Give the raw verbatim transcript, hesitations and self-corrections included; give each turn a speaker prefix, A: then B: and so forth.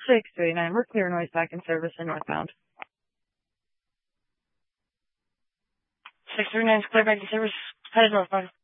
A: six three nine, we're clear noise back in service and northbound.
B: six three nine is clear back in service, headed northbound.